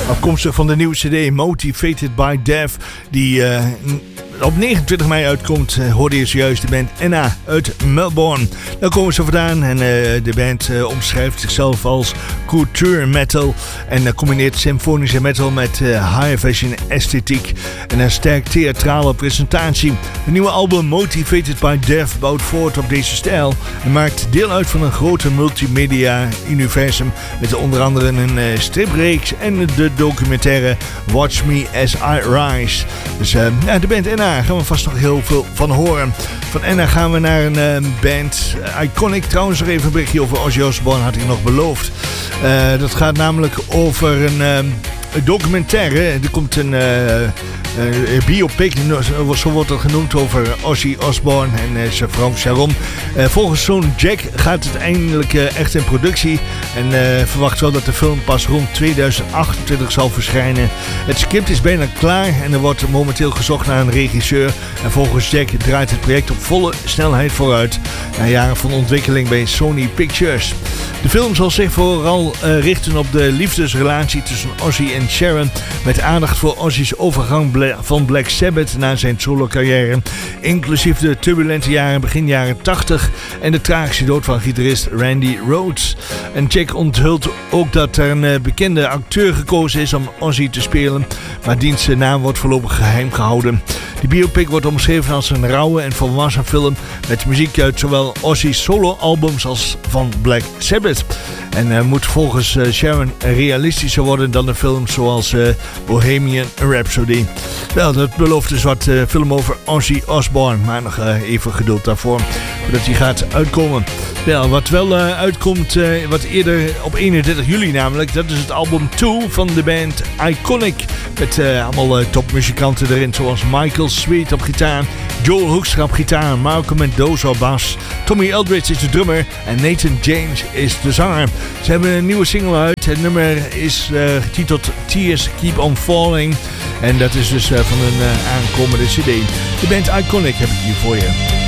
Afkomstig van de nieuwe CD Motivated by Death, die op 29 mei uitkomt, hoorde je zojuist de band Enna uit Melbourne. Daar komen ze vandaan en de band omschrijft zichzelf als couture metal en combineert symfonische metal met high fashion esthetiek en een sterk theatrale presentatie. De nieuwe album Motivated by Death bouwt voort op deze stijl en maakt deel uit van een grote multimedia universum met onder andere een stripreeks en de documentaire Watch Me As I Rise. Dus de band Enna gaan we vast nog heel veel van horen. Van Enna gaan we naar een band Iconic. Trouwens nog even een berichtje over Ozzy Osbourne had ik nog beloofd. Dat gaat namelijk over een documentaire. Er komt een biopic, zo wordt het genoemd, over Ozzy Osbourne en zijn vrouw Sharon. Volgens zoon Jack gaat het eindelijk echt in productie en verwacht wel dat de film pas rond 2028 zal verschijnen. Het script is bijna klaar en er wordt momenteel gezocht naar een regisseur en volgens Jack draait het project op volle snelheid vooruit na jaren van ontwikkeling bij Sony Pictures. De film zal zich vooral richten op de liefdesrelatie tussen Ozzy en Sharon, met aandacht voor Ozzy's overgang van Black Sabbath na zijn solo-carrière, inclusief de turbulente jaren begin jaren 80 en de tragische dood van gitarist Randy Rhoads. En Jack onthult ook dat er een bekende acteur gekozen is om Ozzy te spelen, maar diens naam wordt voorlopig geheim gehouden. De biopic wordt omschreven als een rauwe en volwassen film met muziek uit zowel Ozzy's solo-albums als van Black Sabbath. En moet volgens Sharon realistischer worden dan de films zoals Bohemian Rhapsody. Wel, dat belooft dus wat film over Ozzy Osbourne, maar nog even geduld daarvoor voordat die gaat uitkomen. Wel, wat wel uitkomt wat eerder op 31 juli namelijk, dat is het album 2 van de band Iconic. Met allemaal topmuzikanten erin, zoals Michael Sweet op gitaar, Joel Hoekstra op gitaar, Marco Mendoza op bas, Tommy Eldridge is de drummer en Nathan James is de zanger. Ze hebben een nieuwe single uit. Het nummer is getiteld Tears Keep On Falling. En dat is dus van een aankomende CD. De band Iconic heb ik hier voor je.